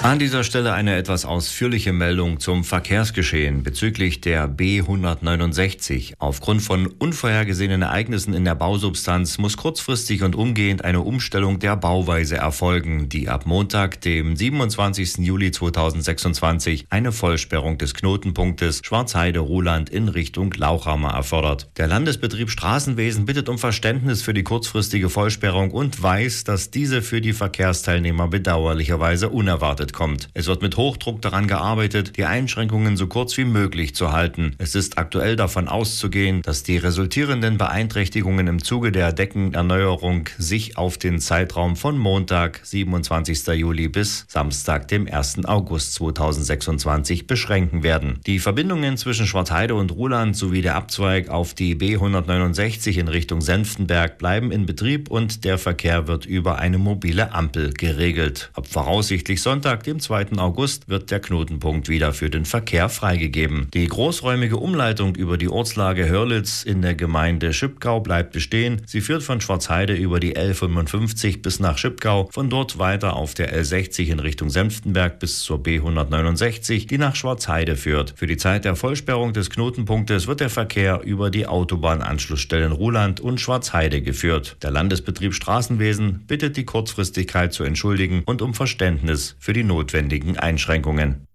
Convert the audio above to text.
An dieser Stelle eine etwas ausführliche Meldung zum Verkehrsgeschehen bezüglich der B169. Aufgrund von unvorhergesehenen Ereignissen in der Bausubstanz muss kurzfristig und umgehend eine Umstellung der Bauweise erfolgen, die ab Montag, dem 27. Juli 2026, eine Vollsperrung des Knotenpunktes Schwarzheide-Ruhland in Richtung Lauchhammer erfordert. Der Landesbetrieb Straßenwesen bittet um Verständnis für die kurzfristige Vollsperrung und weiß, dass diese für die Verkehrsteilnehmer bedauerlicherweise unerwartet kommt. Es wird mit Hochdruck daran gearbeitet, die Einschränkungen so kurz wie möglich zu halten. Es ist aktuell davon auszugehen, dass die resultierenden Beeinträchtigungen im Zuge der Deckenerneuerung sich auf den Zeitraum von Montag, 27. Juli bis Samstag, dem 1. August 2026 beschränken werden. Die Verbindungen zwischen Schwarzheide und Ruhland sowie der Abzweig auf die B169 in Richtung Senftenberg bleiben in Betrieb und der Verkehr wird über eine mobile Ampel geregelt. Ab voraussichtlich Sonntag, dem 2. August, wird der Knotenpunkt wieder für den Verkehr freigegeben. Die großräumige Umleitung über die Ortslage Hörlitz in der Gemeinde Schipkau bleibt bestehen. Sie führt von Schwarzheide über die L55 bis nach Schipkau, von dort weiter auf der L60 in Richtung Senftenberg bis zur B169, die nach Schwarzheide führt. Für die Zeit der Vollsperrung des Knotenpunktes wird der Verkehr über die Autobahnanschlussstellen Ruhland und Schwarzheide geführt. Der Landesbetrieb Straßenwesen bittet die Kurzfristigkeit zu entschuldigen und um Verständnis für die notwendigen Einschränkungen.